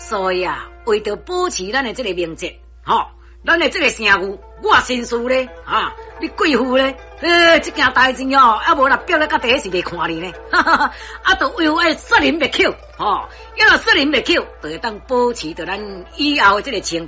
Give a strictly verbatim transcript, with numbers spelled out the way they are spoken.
所以啊，为着保持咱的这个名节，吼、哦，咱的这个声誉，我身世咧，啊，你贵妇咧，诶，这件代志哦，啊无啦，表咧甲第一是袂看你呢，哈哈哈，啊，都为爱说人袂口，吼、哦，要若说人袂口，就会当保持着咱以后的这个清